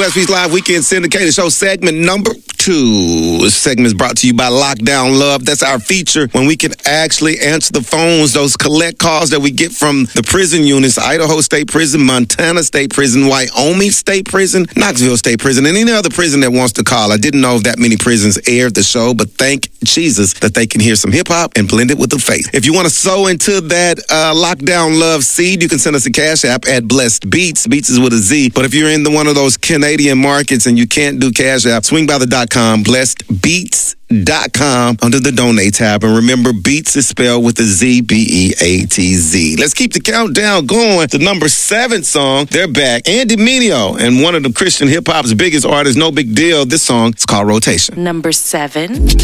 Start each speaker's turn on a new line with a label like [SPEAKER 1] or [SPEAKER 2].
[SPEAKER 1] Blessed Beats Live Weekend Syndicated Show segment number 2. This segment is brought to you by Lockdown Love. That's our feature when we can actually answer the phones, those collect calls that we get from the prison units, Idaho State Prison, Montana State Prison, Wyoming State Prison, Knoxville State Prison, and any other prison that wants to call. I didn't know if that many prisons aired the show, but thank Jesus that they can hear some hip-hop and blend it with the faith. If you want to sow into that Lockdown Love seed, you can send us a cash app at Blessed Beats. Beats is with a Z. But if you're in one of those Canadian markets and you can't do cash app, swing by the .com, blessedbeats.com under the donate tab. And remember, Beats is spelled with a Z, B-E-A-T-Z. Let's keep the countdown going. The number 7 song, they're back. Andy Mineo and one of the Christian hip-hop's biggest artists, No Big Deal. This song is called Rotation.
[SPEAKER 2] Number 7.